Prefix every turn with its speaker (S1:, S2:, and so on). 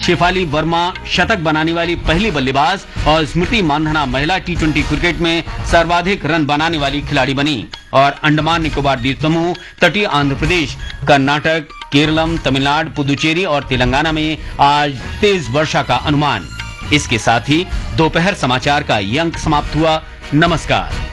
S1: शेफाली वर्मा शतक बनाने वाली पहली बल्लेबाज और स्मृति मानधना महिला T20 क्रिकेट में सर्वाधिक रन बनाने वाली खिलाड़ी बनी। और अंडमान निकोबार द्वीप समूह, तटीय आंध्र प्रदेश, कर्नाटक, केरलम, तमिलनाडु, पुदुचेरी और तेलंगाना में आज तेज वर्षा का अनुमान। इसके साथ ही दोपहर समाचार का ये अंक समाप्त हुआ। नमस्कार।